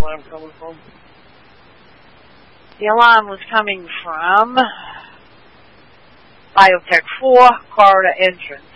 alarm coming from? The alarm was coming from Biotech 4, corridor entrance.